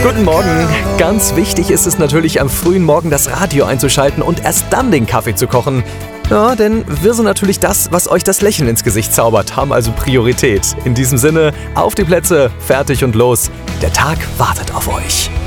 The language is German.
Guten Morgen. Ganz wichtig ist es natürlich, am frühen Morgen das Radio einzuschalten und erst dann den Kaffee zu kochen. Ja, denn wir sind natürlich das, was euch das Lächeln ins Gesicht zaubert, haben also Priorität. In diesem Sinne, auf die Plätze, fertig und los. Der Tag wartet auf euch.